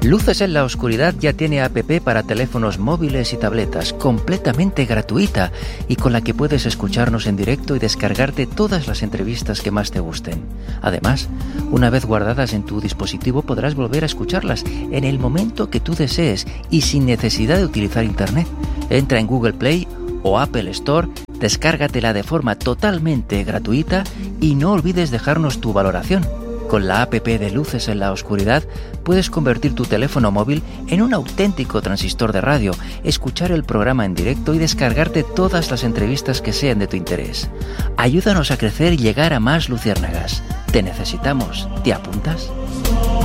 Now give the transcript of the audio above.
Luces en la Oscuridad ya tiene app para teléfonos móviles y tabletas, completamente gratuita y con la que puedes escucharnos en directo y descargarte todas las entrevistas que más te gusten. Además, una vez guardadas en tu dispositivo podrás volver a escucharlas en el momento que tú desees y sin necesidad de utilizar Internet. Entra en Google Play o Apple Store, descárgatela de forma totalmente gratuita y no olvides dejarnos tu valoración. Con la app de Luces en la Oscuridad puedes convertir tu teléfono móvil en un auténtico transistor de radio, escuchar el programa en directo y descargarte todas las entrevistas que sean de tu interés. Ayúdanos a crecer y llegar a más luciérnagas. Te necesitamos. ¿Te apuntas?